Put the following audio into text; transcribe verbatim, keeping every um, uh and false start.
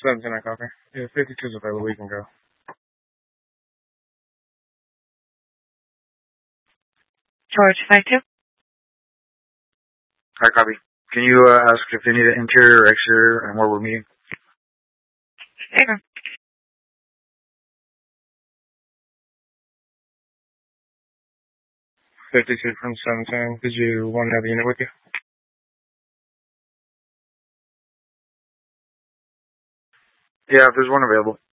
seventeen, I copy. Yeah, fifty-two's available. We can go. George, five two. I copy. Can you uh, ask if they need an interior or exterior and where we're meeting? Okay. fifty-two from seventeen. Did you want to have a unit with you? Yeah, if there's one available.